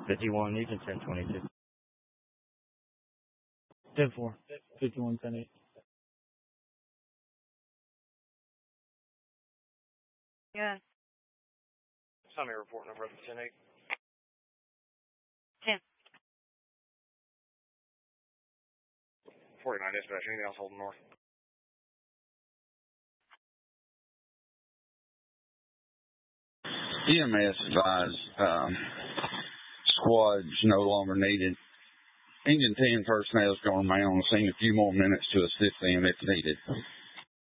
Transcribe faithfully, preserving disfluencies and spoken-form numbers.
fifty-one, you can ten twenty-two. ten four, fifty-one, ten eight. Yeah. Summary report number ten eight. ten. forty-nine dispatch, anything else holding north? E M S advised um, squads no longer needed. Engine ten personnel is going to remain on the scene a few more minutes to assist them if needed.